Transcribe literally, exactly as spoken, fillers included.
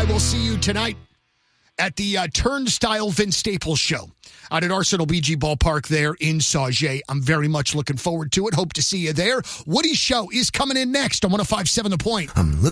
I will see you tonight at the uh, Turnstile Vince Staples show out at Arsenal B G Ballpark there in Sauget. I'm very much looking forward to it. Hope to see you there. Woody's show is coming in next on one oh five point seven The Point. I'm looking